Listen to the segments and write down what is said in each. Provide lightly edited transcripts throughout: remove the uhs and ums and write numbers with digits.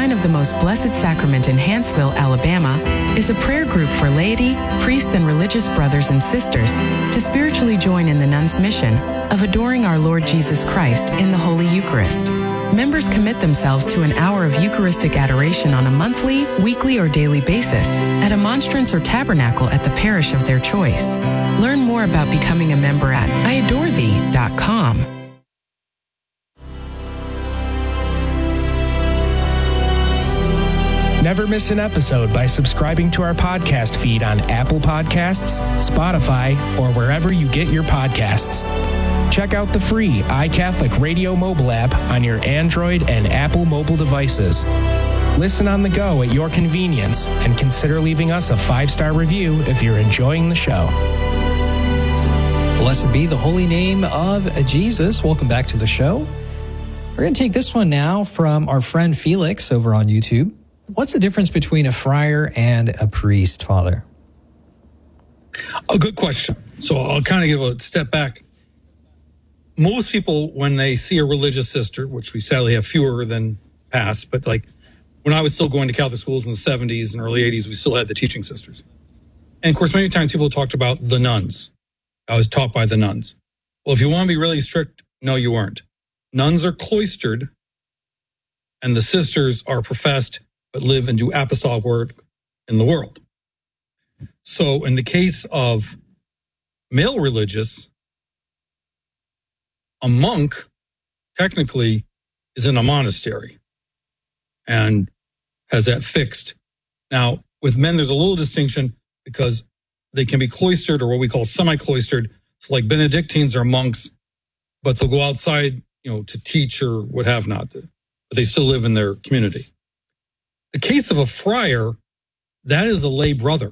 Shrine of the Most Blessed Sacrament in Hanceville, Alabama, is a prayer group for laity, priests, and religious brothers and sisters to spiritually join in the nuns' mission of adoring our Lord Jesus Christ in the Holy Eucharist. Members commit themselves to an hour of Eucharistic adoration on a monthly, weekly, or daily basis at a monstrance or tabernacle at the parish of their choice. Learn more about becoming a member at iadorethee.com. Never miss an episode by subscribing to our podcast feed on Apple Podcasts, Spotify, or wherever you get your podcasts. Check out the free iCatholic Radio mobile app on your Android and Apple mobile devices. Listen on the go at your convenience and consider leaving us a 5-star review if you're enjoying the show. Blessed be the holy name of Jesus. Welcome back to the show. We're going to take this one now from our friend Felix over on YouTube. What's the difference between a friar and a priest, Father? A good question. So I'll kind of give a step back. Most people, when they see a religious sister, which we sadly have fewer than past, but like when I was still going to Catholic schools in the 70s and early 80s, we still had the teaching sisters. And of course, many times people talked about the nuns. I was taught by the nuns. Well, if you want to be really strict, no, you weren't. Nuns are cloistered and the sisters are professed but live and do apostolic work in the world. So in the case of male religious, a monk technically is in a monastery and has that fixed. Now, with men, there's a little distinction because they can be cloistered or what we call semi-cloistered. So like Benedictines are monks, but they'll go outside, to teach or what have not, but they still live in their community. The case of a friar, that is a lay brother.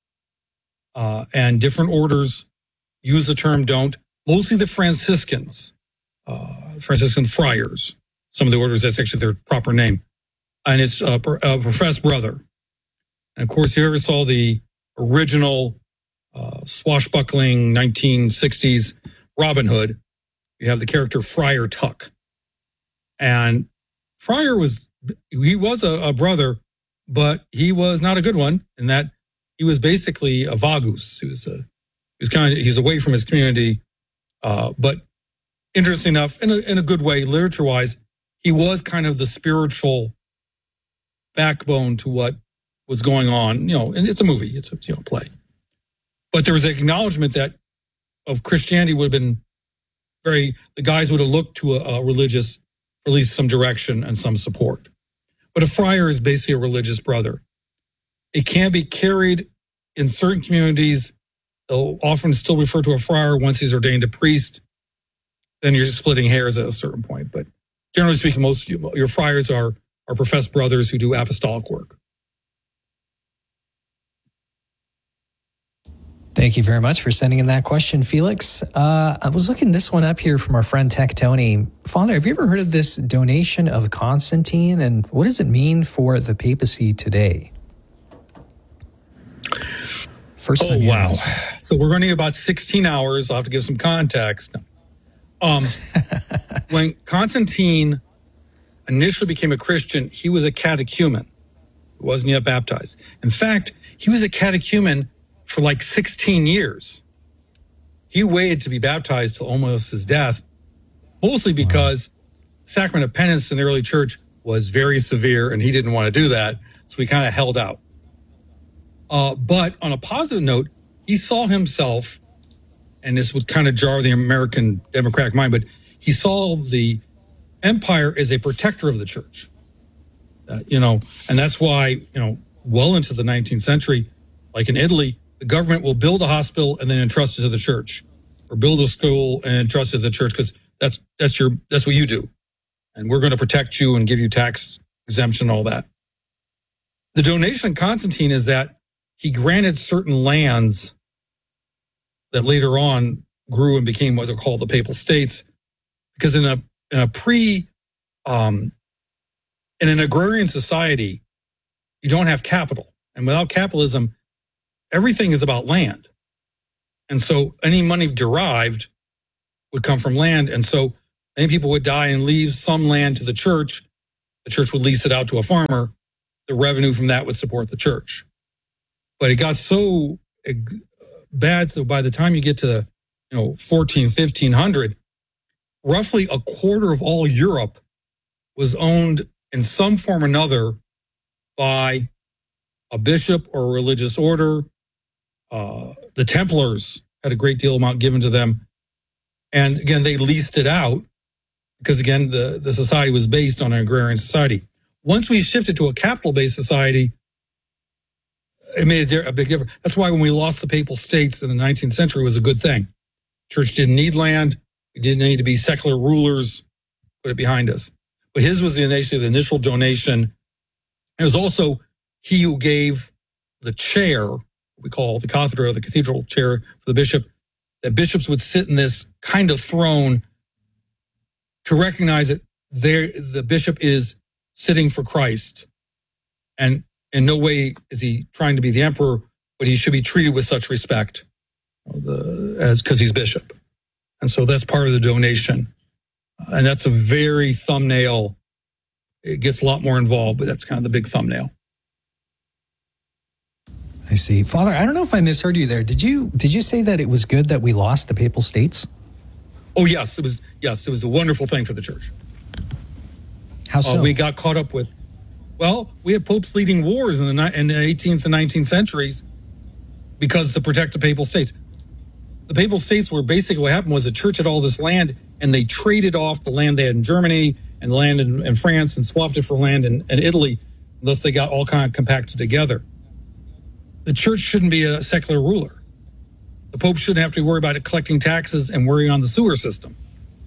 And different orders use the term don't. Mostly the Franciscans, Franciscan friars. Some of the orders, that's actually their proper name. And it's a professed brother. And of course, if you ever saw the original swashbuckling 1960s Robin Hood, you have the character Friar Tuck. And Friar was a brother, but he was not a good one in that he was basically a vagus. He's away from his community. But interesting enough, in a good way, literature-wise, he was kind of the spiritual backbone to what was going on. And it's a movie, it's a play. But there was an acknowledgement that of Christianity would have been the guys would have looked to a religious, at least some direction and some support. But a friar is basically a religious brother. It can be carried in certain communities. They'll often still refer to a friar once he's ordained a priest. Then you're just splitting hairs at a certain point. But generally speaking, most of your friars are professed brothers who do apostolic work. Thank you very much for sending in that question, Felix. I was looking this one up here from our friend Tech Tony. Father, have you ever heard of this donation of Constantine, and what does it mean for the papacy today? First time. Oh, wow. So we're running about 16 hours. I'll have to give some context. When Constantine initially became a Christian, he was a catechumen. He wasn't yet baptized. In fact, he was a catechumen for like 16 years. He waited to be baptized till almost his death, mostly because sacrament of penance in the early church was very severe and he didn't want to do that. So he kind of held out. But on a positive note, he saw himself, and this would kind of jar the American democratic mind, but he saw the empire as a protector of the church. And that's why, well into the 19th century, like in Italy, the government will build a hospital and then entrust it to the church, or build a school and entrust it to the church because that's what you do. And we're going to protect you and give you tax exemption, all that. The donation of Constantine is that he granted certain lands that later on grew and became what they're called the Papal States, because in an agrarian society, you don't have capital. And without capitalism, everything is about land. And so any money derived would come from land. And so many people would die and leave some land to the church the church would lease it out to a farmer. The revenue from that would support the church. But it got so bad, so by the time you get to 1500, roughly a quarter of all Europe was owned in some form or another by a bishop or a religious order. The Templars had a great deal amount given to them. And again, they leased it out because, again, the society was based on an agrarian society. Once we shifted to a capital-based society, it made a big difference. That's why when we lost the Papal States in the 19th century, it was a good thing. Church didn't need land. We didn't need to be secular rulers. Put it behind us. But his was the initial donation. It was also he who gave the chair, what we call the cathedra, the cathedral chair for the bishop, that bishops would sit in this kind of throne to recognize that the bishop is sitting for Christ. And in no way is he trying to be the emperor, but he should be treated with such respect because he's bishop. And so that's part of the donation. And that's a very thumbnail. It gets a lot more involved, but that's kind of the big thumbnail. I see. Father, I don't know if I misheard you there. Did you say that it was good that we lost the Papal States? Oh, yes. It was a wonderful thing for the church. How so? We got caught up with, we had popes leading wars in the 18th and 19th centuries because to protect the Papal States. The Papal States were basically what happened was the church had all this land and they traded off the land they had in Germany and the land in France and swapped it for land in Italy. Thus they got all kind of compacted together. The church shouldn't be a secular ruler. The Pope shouldn't have to worry about it collecting taxes and worrying on the sewer system,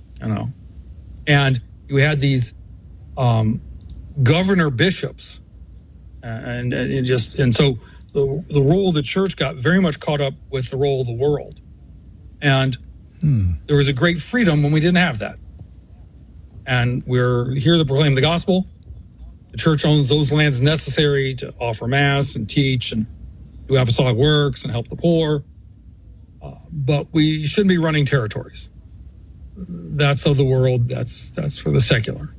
And you had these governor bishops, and so the role of the church got very much caught up with the role of the world, and there was a great freedom when we didn't have that. And we're here to proclaim the gospel. The church owns those lands necessary to offer mass and teach and do apostolic works and help the poor. But we shouldn't be running territories. That's of the world. That's for the secular.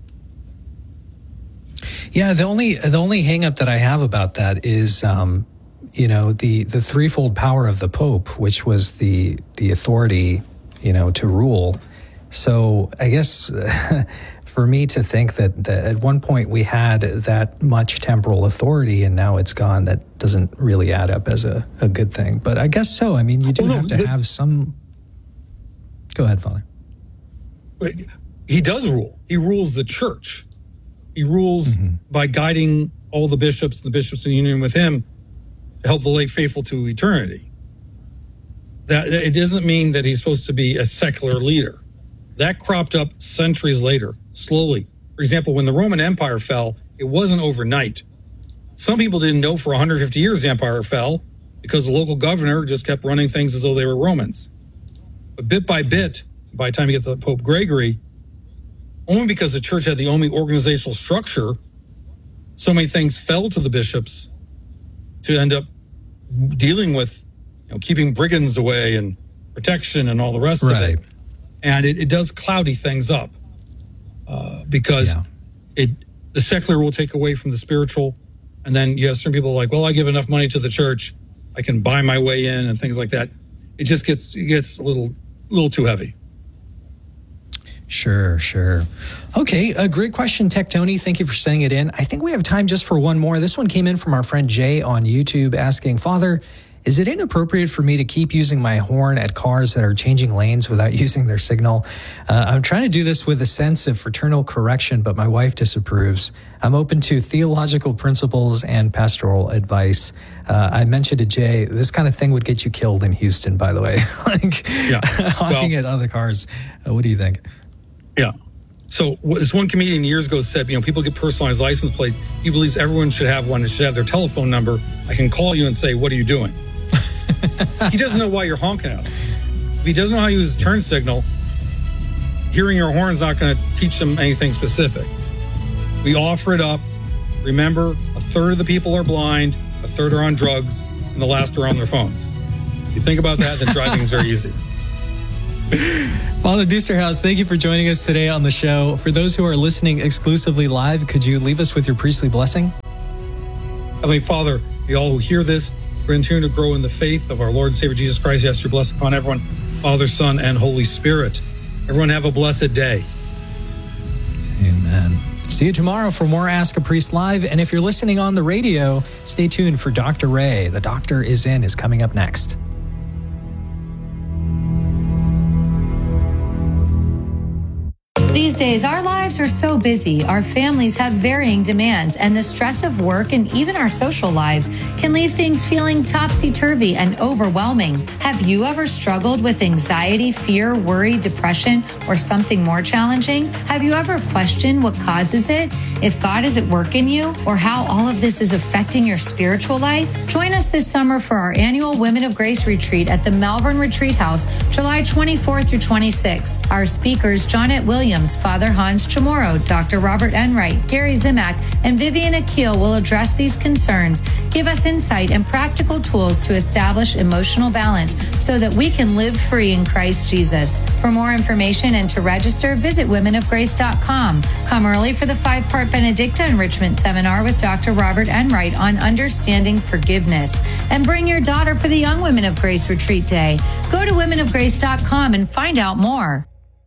Yeah, the only hang up that I have about that is, the threefold power of the Pope, which was the authority, to rule. So I guess for me to think that at one point we had that much temporal authority and now it's gone, that doesn't really add up as a good thing. But I guess so. I mean, you do have to have some... Go ahead, Father. He does rule. He rules the church. He rules by guiding all the bishops and the bishops in union with him to help the lay faithful to eternity. That it doesn't mean that he's supposed to be a secular leader. That cropped up centuries later, slowly. For example, when the Roman Empire fell, it wasn't overnight. Some people didn't know for 150 years the empire fell because the local governor just kept running things as though they were Romans. But bit by bit, by the time you get to Pope Gregory, only because the church had the only organizational structure, so many things fell to the bishops to end up dealing with, keeping brigands away and protection and all the rest of it. And it does cloudy things up because the secular will take away from the spiritual. And then you have certain people like, I give enough money to the church, I can buy my way in and things like that. It just gets a little too heavy. Sure. Okay, a great question, Tech Tony. Thank you for sending it in. I think we have time just for one more. This one came in from our friend Jay on YouTube asking, Father, is it inappropriate for me to keep using my horn at cars that are changing lanes without using their signal? I'm trying to do this with a sense of fraternal correction, but my wife disapproves. I'm open to theological principles and pastoral advice. I mentioned to Jay, this kind of thing would get you killed in Houston, by the way. Honking at other cars. What do you think? Yeah. So this one comedian years ago said, people get personalized license plates. He believes everyone should have one and should have their telephone number. I can call you and say, what are you doing? He doesn't know why you're honking at him. If he doesn't know how to use his turn signal, hearing your horn is not going to teach them anything specific. We offer it up. Remember, a third of the people are blind, a third are on drugs, and the last are on their phones. If you think about that, then driving is very easy. Father Duesterhouse, thank you for joining us today on the show. For those who are listening exclusively live, could you leave us with your priestly blessing? Heavenly Father, we all who hear this, continue to grow in the faith of our Lord and Savior Jesus Christ. Yes, your blessing upon everyone, Father, Son, and Holy Spirit. Everyone have a blessed day. Amen. See you tomorrow for more Ask a Priest Live. And if you're listening on the radio, stay tuned for Dr. Ray. The Doctor is In is coming up next. These days, our lives are so busy, our families have varying demands, and the stress of work and even our social lives can leave things feeling topsy-turvy and overwhelming. Have you ever struggled with anxiety, fear, worry, depression, or something more challenging? Have you ever questioned what causes it, if God is at work in you, or how all of this is affecting your spiritual life? Join us this summer for our annual Women of Grace Retreat at the Malvern Retreat House, July 24 through 26. Our speakers, Johnette Williams, Father Hans Chamorro, Dr. Robert Enright, Gary Zimak, and Vivian Akil will address these concerns, give us insight and practical tools to establish emotional balance so that we can live free in Christ Jesus. For more information and to register, visit womenofgrace.com. Come early for the 5-part Benedicta Enrichment Seminar with Dr. Robert Enright on understanding forgiveness. And bring your daughter for the Young Women of Grace Retreat Day. Go to womenofgrace.com and find out more.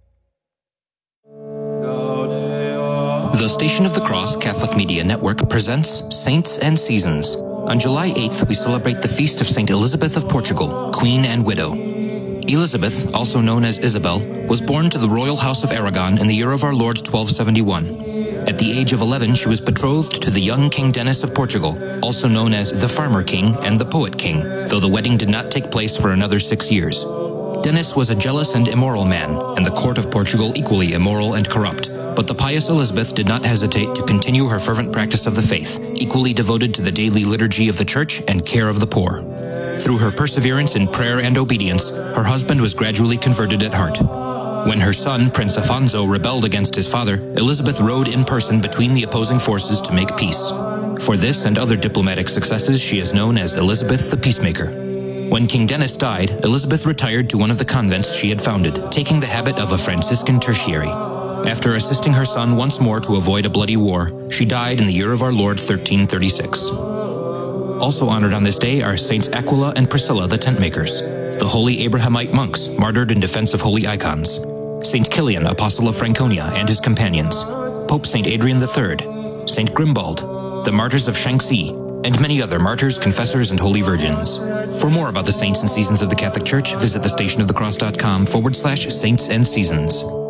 The Station of the Cross Catholic Media Network presents Saints and Seasons. On July 8th, we celebrate the feast of St. Elizabeth of Portugal, Queen and Widow. Elizabeth, also known as Isabel, was born to the royal house of Aragon in the year of our Lord 1271. At the age of 11, she was betrothed to the young King Denis of Portugal, also known as the Farmer King and the Poet King, though the wedding did not take place for another 6 years. Denis was a jealous and immoral man, and the court of Portugal equally immoral and corrupt. But the pious Elizabeth did not hesitate to continue her fervent practice of the faith, equally devoted to the daily liturgy of the Church and care of the poor. Through her perseverance in prayer and obedience, her husband was gradually converted at heart. When her son, Prince Afonso, rebelled against his father, Elizabeth rode in person between the opposing forces to make peace. For this and other diplomatic successes, she is known as Elizabeth the Peacemaker. When King Denis died, Elizabeth retired to one of the convents she had founded, taking the habit of a Franciscan tertiary. After assisting her son once more to avoid a bloody war, she died in the year of our Lord 1336. Also honored on this day are Saints Aquila and Priscilla the Tentmakers, the holy Abrahamite monks martyred in defense of holy icons, Saint Kilian, Apostle of Franconia, and his companions, Pope Saint Adrian III, Saint Grimbald, the martyrs of Shanxi, and many other martyrs, confessors, and holy virgins. For more about the saints and seasons of the Catholic Church, visit thestationofthecross.com/saints and seasons.